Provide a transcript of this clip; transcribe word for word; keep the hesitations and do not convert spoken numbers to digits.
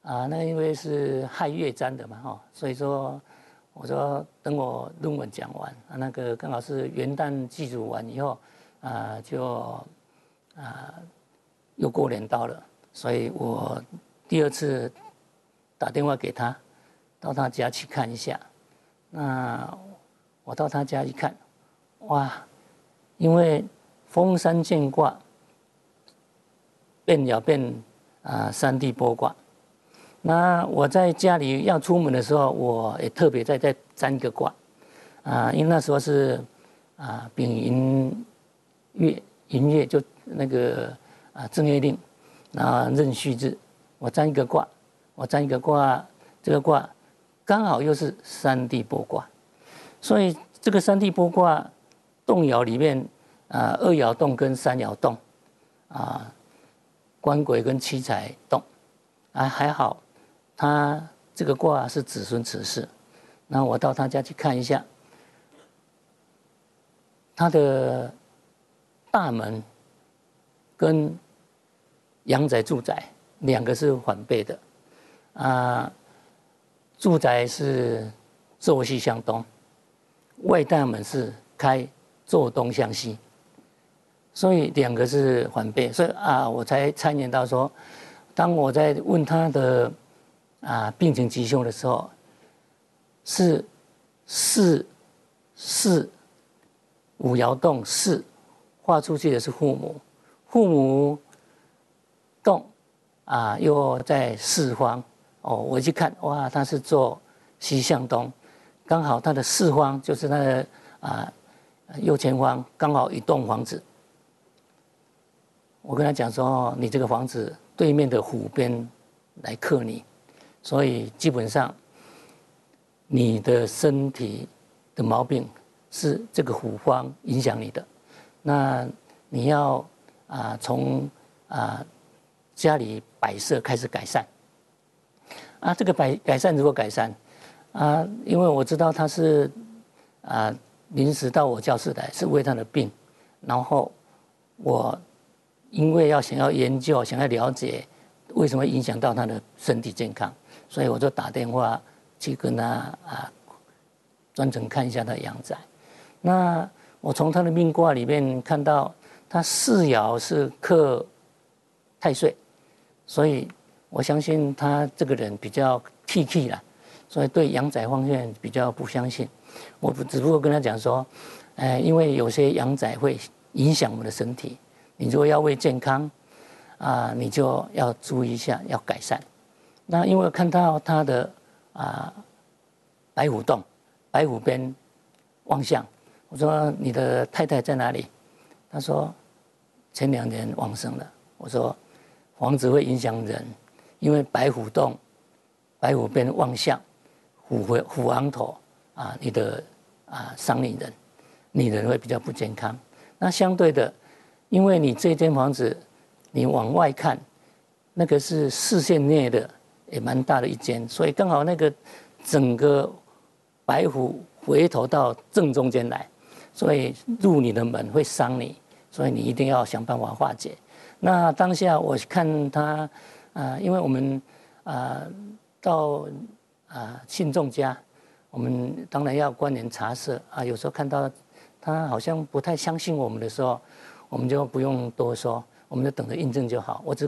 啊，那因为是亥月占的嘛，哈，所以说我说等我论文讲完，啊，那个刚好是元旦祭祖完以后，啊，就啊又过年到了，所以我第二次打电话给他，到他家去看一下。那我到他家一看，哇，因为封山见卦变爻变啊山地剥卦。那我在家里要出门的时候，我也特别再再占一个卦，啊，因为那时候是啊丙寅月，寅月就那个啊正月令，然后壬戌日，我占一个卦，我占一个卦，这个卦刚好又是山地剥卦，所以这个山地剥卦动爻里面啊二爻动跟三爻动，啊官鬼跟七财动，啊还好。他这个卦是子孙持世，那我到他家去看一下，他的大门跟阳宅住宅两个是反背的，啊，住宅是坐西向东，外大门是开坐东向西，所以两个是反背，所以啊，我才参演到说，当我在问他的。啊，病情吉凶的时候，是四四五爻动四，画出去的是父母，父母动啊，又在四方哦。我一去看，哇，他是坐西向东，刚好他的四方就是他的啊右前方刚好一栋房子。我跟他讲说，你这个房子对面的湖边来克你。所以基本上，你的身体的毛病是这个虎方影响你的，那你要啊从啊家里摆设开始改善。啊，这个改改善如果改善啊，因为我知道他是啊临时到我教室来是为他的病，然后我因为要想要研究想要了解为什么影响到他的身体健康。所以我就打电话去跟他啊，专程看一下他的阳宅。那我从他的命卦里面看到，他四爻是克太岁，所以我相信他这个人比较气气啦，所以对阳宅方面比较不相信。我只不过跟他讲说，呃，因为有些阳宅会影响我们的身体，你如果要为健康啊，你就要注意一下，要改善。那因为看到他的啊白虎洞，白虎边望向，我说你的太太在哪里？他说前两年往生了。我说房子会影响人，因为白虎洞、白虎边望向，虎回虎昂头啊，你的啊伤女人，女人会比较不健康。那相对的，因为你这间房子，你往外看，那个是视线内的。也蛮大的一间，所以刚好那个整个白虎回头到正中间来，所以入你的门会伤你，所以你一定要想办法化解。那当下我看他啊、呃，因为我们啊、呃、到啊、呃、信众家，我们当然要关联茶社啊，有时候看到他好像不太相信我们的时候，我们就不用多说，我们就等着印证就好。我只